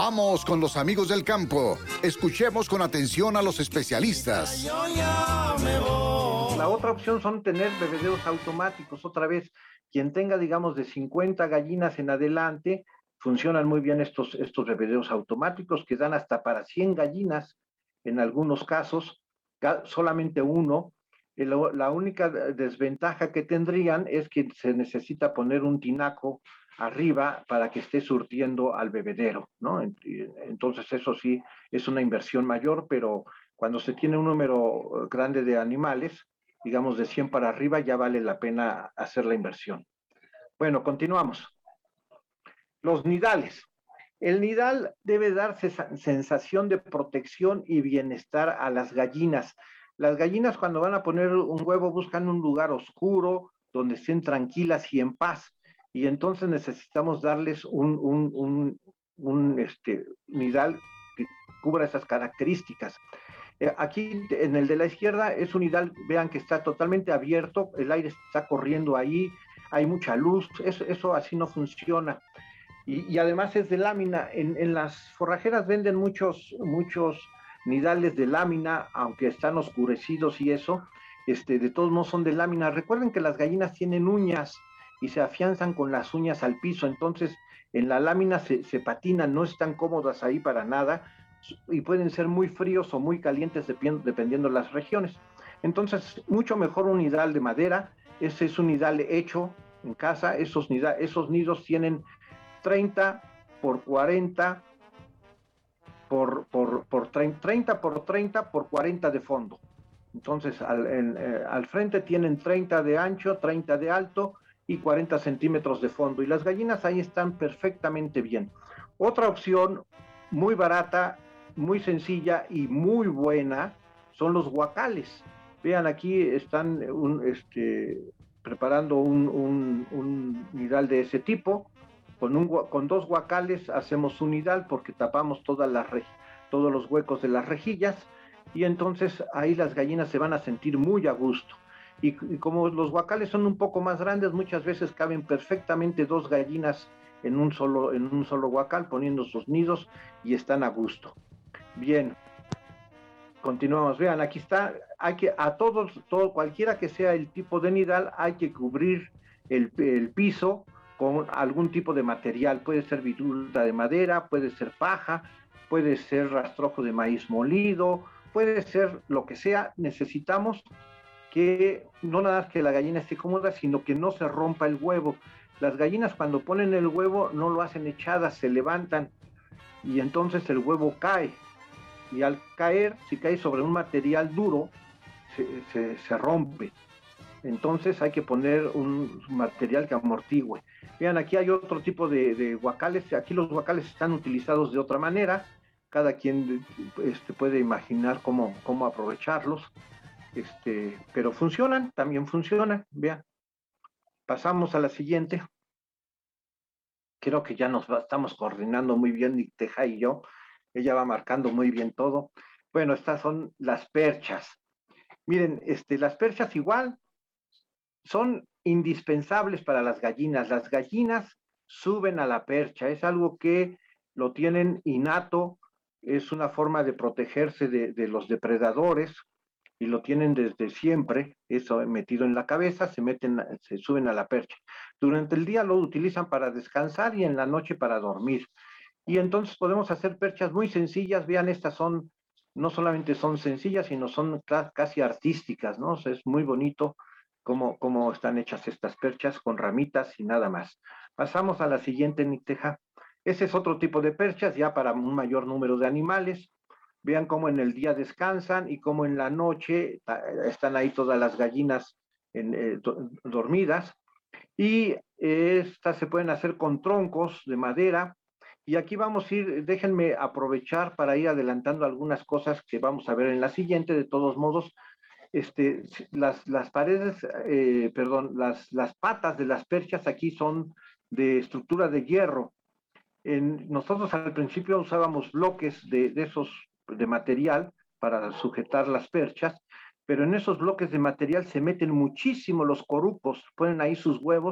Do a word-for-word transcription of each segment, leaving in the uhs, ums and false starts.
Vamos con los amigos del campo. Escuchemos con atención a los especialistas. La otra opción son tener bebederos automáticos. Otra vez, quien tenga, digamos, de cincuenta gallinas en adelante, funcionan muy bien estos, estos bebederos automáticos que dan hasta para cien gallinas en algunos casos, solamente uno. La única desventaja que tendrían es que se necesita poner un tinaco arriba para que esté surtiendo al bebedero, ¿no? Entonces eso sí es una inversión mayor, pero cuando se tiene un número grande de animales, digamos de cien para arriba, ya vale la pena hacer la inversión. Bueno, continuamos. Los nidales. El nidal debe dar sensación de protección y bienestar a las gallinas. Las gallinas cuando van a poner un huevo buscan un lugar oscuro, donde estén tranquilas y en paz. Y entonces necesitamos darles un, un, un, un este, nidal que cubra esas características. Eh, aquí en el de la izquierda es un nidal, vean que está totalmente abierto, el aire está corriendo ahí, hay mucha luz, eso, eso así no funciona. Y, y además es de lámina. En, en las forrajeras venden muchos, muchos nidales de lámina, aunque están oscurecidos y eso, este, de todos modos son de lámina. Recuerden que las gallinas tienen uñas y se afianzan con las uñas al piso, entonces en la lámina se, se patinan, no están cómodas ahí para nada y pueden ser muy fríos o muy calientes dependiendo de las regiones. Entonces, mucho mejor un nidal de madera. Ese es un nidal hecho en casa. Esos, nida, esos nidos tienen treinta por cuarenta por, por, por treinta por treinta por cuarenta de fondo. Entonces, al, en, eh, al frente tienen treinta de ancho, treinta de alto y cuarenta centímetros de fondo. Y las gallinas ahí están perfectamente bien. Otra opción muy barata, muy sencilla y muy buena son los guacales. Vean, aquí están un, este, preparando un, un, un nidal de ese tipo. Con, un, con dos guacales hacemos un nidal porque tapamos todas las, todos los huecos de las rejillas y entonces ahí las gallinas se van a sentir muy a gusto. Y, y como los guacales son un poco más grandes, muchas veces caben perfectamente dos gallinas en un solo, en un solo guacal poniendo sus nidos y están a gusto. Bien, continuamos. Vean, aquí está, hay que a todos, todo, cualquiera que sea el tipo de nidal, hay que cubrir el, el piso con algún tipo de material. Puede ser viruta de madera, puede ser paja, puede ser rastrojo de maíz molido, puede ser lo que sea. Necesitamos que no nada más que la gallina esté cómoda, sino que no se rompa el huevo. Las gallinas cuando ponen el huevo no lo hacen echadas, se levantan y entonces el huevo cae. Y al caer, si cae sobre un material duro, se, se, se rompe. Entonces hay que poner un material que amortigüe. Vean, aquí hay otro tipo de, de guacales. Aquí los guacales están utilizados de otra manera. Cada quien este, puede imaginar cómo, cómo aprovecharlos. Este, pero funcionan, también funcionan. Vean. Pasamos a la siguiente. Creo que ya nos va, estamos coordinando muy bien, Nicteja y yo. Ella va marcando muy bien todo. Bueno, estas son las perchas. Miren, este, las perchas igual son indispensables para las gallinas. Las gallinas suben a la percha, es algo que lo tienen innato, es una forma de protegerse de, de los depredadores y lo tienen desde siempre, eso metido en la cabeza, se meten, se suben a la percha. Durante el día lo utilizan para descansar y en la noche para dormir. Y entonces podemos hacer perchas muy sencillas. Vean, estas son, no solamente son sencillas, sino son casi artísticas, ¿no? O sea, es muy bonito cómo, cómo están hechas estas perchas con ramitas y nada más. Pasamos a la siguiente, Nicteja. Ese es otro tipo de perchas ya para un mayor número de animales. Vean cómo en el día descansan y cómo en la noche están ahí todas las gallinas en, eh, dormidas. Y eh, estas se pueden hacer con troncos de madera. Y aquí vamos a ir, déjenme aprovechar para ir adelantando algunas cosas que vamos a ver en la siguiente. De todos modos, este, las, las paredes, eh, perdón, las, las patas de las perchas aquí son de estructura de hierro. En, nosotros al principio usábamos bloques de, de esos de material para sujetar las perchas, pero en esos bloques de material se meten muchísimo los corucos, ponen ahí sus huevos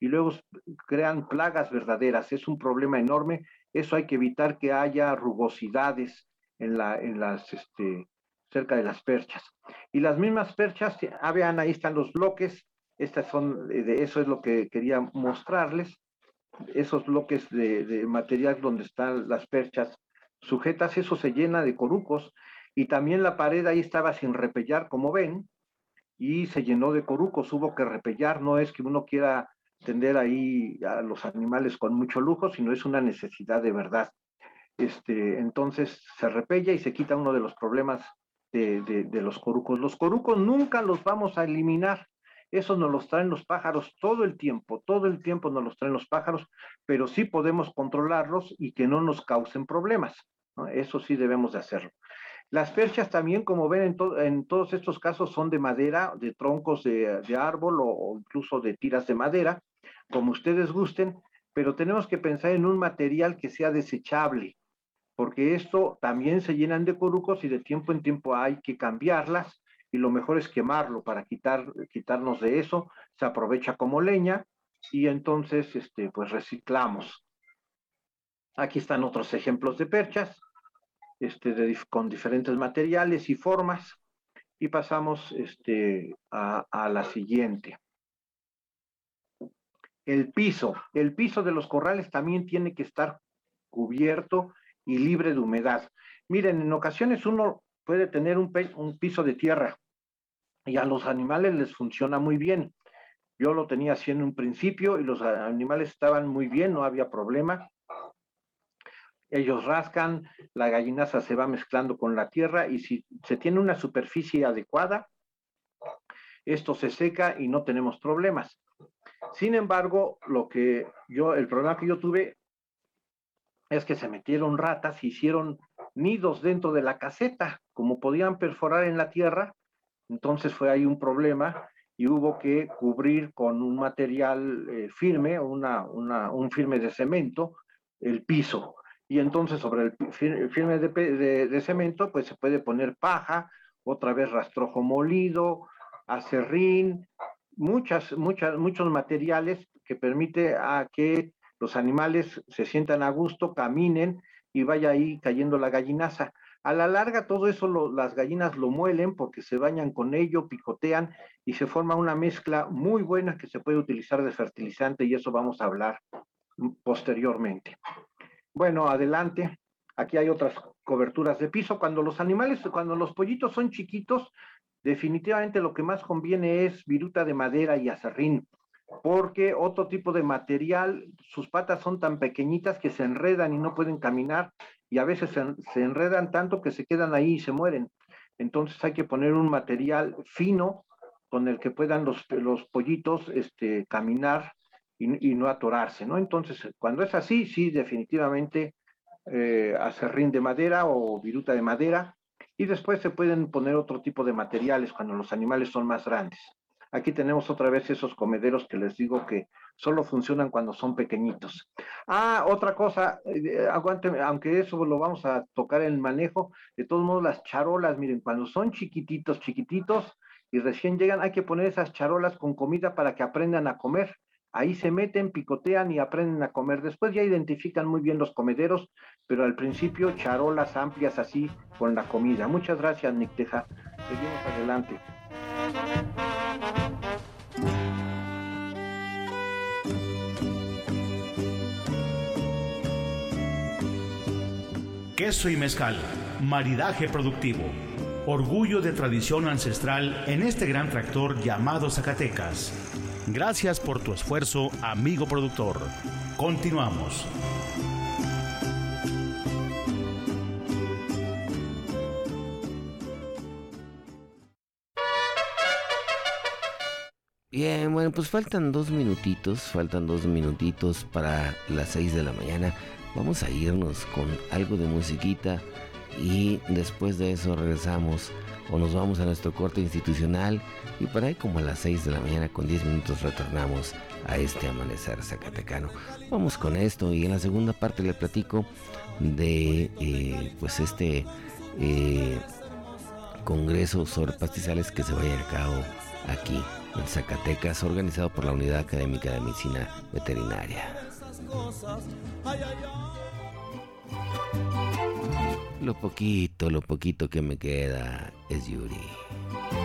y luego crean plagas verdaderas. Es un problema enorme. Eso hay que evitar que haya rugosidades en, la, en las, este, cerca de las perchas. Y las mismas perchas, ah, vean, ahí están los bloques. Estas son, de eso es lo que quería mostrarles. Esos bloques de, de material donde están las perchas sujetas, eso se llena de corucos, y también la pared ahí estaba sin repellar, como ven, y se llenó de corucos, hubo que repellar. No es que uno quiera tener ahí a los animales con mucho lujo, sino es una necesidad de verdad. Este, entonces se repella y se quita uno de los problemas de, de, de los corucos. Los corucos nunca los vamos a eliminar, eso nos los traen los pájaros todo el tiempo, todo el tiempo nos los traen los pájaros, pero sí podemos controlarlos y que no nos causen problemas, ¿no? Eso sí debemos de hacerlo. Las perchas también, como ven, en, to en todos estos casos son de madera, de troncos de, de árbol o, o incluso de tiras de madera, como ustedes gusten, pero tenemos que pensar en un material que sea desechable, porque esto también se llenan de corucos y de tiempo en tiempo hay que cambiarlas, y lo mejor es quemarlo para quitar, quitarnos de eso. Se aprovecha como leña y entonces este, pues reciclamos. Aquí están otros ejemplos de perchas, este, de, con diferentes materiales y formas, y pasamos este, a, a la siguiente. El piso, el piso de los corrales también tiene que estar cubierto y libre de humedad. Miren, en ocasiones uno puede tener un, un piso de tierra y a los animales les funciona muy bien. Yo lo tenía así en un principio y los animales estaban muy bien, no había problema. Ellos rascan, la gallinaza se va mezclando con la tierra, y si se tiene una superficie adecuada, esto se seca y no tenemos problemas. Sin embargo, lo que yo, el problema que yo tuve es que se metieron ratas y hicieron nidos dentro de la caseta. Como podían perforar en la tierra, entonces fue ahí un problema y hubo que cubrir con un material eh, firme, una, una, un firme de cemento, el piso. Y entonces sobre el firme de, de, de cemento, pues se puede poner paja, otra vez rastrojo molido, acerrín, muchas, muchas, muchos materiales que permite a que los animales se sientan a gusto, caminen y vaya ahí cayendo la gallinaza. A la larga todo eso lo, las gallinas lo muelen porque se bañan con ello, picotean y se forma una mezcla muy buena que se puede utilizar de fertilizante, y eso vamos a hablar posteriormente. Bueno, adelante. Aquí hay otras coberturas de piso. Cuando los animales, cuando los pollitos son chiquitos, definitivamente lo que más conviene es viruta de madera y acerrín, porque otro tipo de material, sus patas son tan pequeñitas que se enredan y no pueden caminar, y a veces se, se enredan tanto que se quedan ahí y se mueren. Entonces hay que poner un material fino con el que puedan los, los pollitos este, caminar y, y no atorarse, ¿no? Entonces, cuando es así, sí, definitivamente eh, acerrín de madera o viruta de madera, y después se pueden poner otro tipo de materiales cuando los animales son más grandes. Aquí tenemos otra vez esos comederos que les digo que solo funcionan cuando son pequeñitos. Ah, otra cosa, eh, aguante, aunque eso lo vamos a tocar en el manejo, de todos modos las charolas, miren, cuando son chiquititos, chiquititos y recién llegan, hay que poner esas charolas con comida para que aprendan a comer. Ahí se meten, picotean y aprenden a comer. Después ya identifican muy bien los comederos, pero al principio charolas amplias así con la comida. Muchas gracias, Nicteja. Seguimos adelante. Queso y mezcal, maridaje productivo, orgullo de tradición ancestral en este gran tractor llamado Zacatecas. Gracias por tu esfuerzo, amigo productor. Continuamos. Bien, bueno, pues faltan dos minutitos, faltan dos minutitos para las seis de la mañana. Vamos a irnos con algo de musiquita y después de eso regresamos o nos vamos a nuestro corte institucional, y por ahí como a las seis de la mañana con diez minutos retornamos a este amanecer zacatecano. Vamos con esto, y en la segunda parte le platico de eh, pues este eh, congreso sobre pastizales que se va a llevar a cabo aquí en Zacatecas, organizado por la Unidad Académica de Medicina Veterinaria. Lo poquito, lo poquito que me queda es Yuri.